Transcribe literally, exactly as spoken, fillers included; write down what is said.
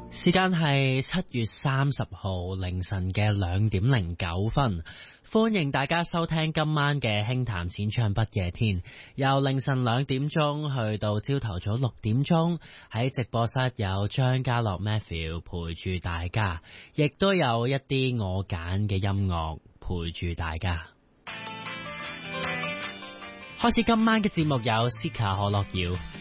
時間係七月三十號凌晨嘅兩點零九分，歡迎大家收聽今晚嘅輕談淺唱不夜天，由凌晨兩點鐘去到朝頭早六點鐘，喺直播室有張家樂 Matthew 陪住大家，亦都有一啲我揀嘅音樂陪住大家。開始今晚嘅節目有 Sika 可樂瑤。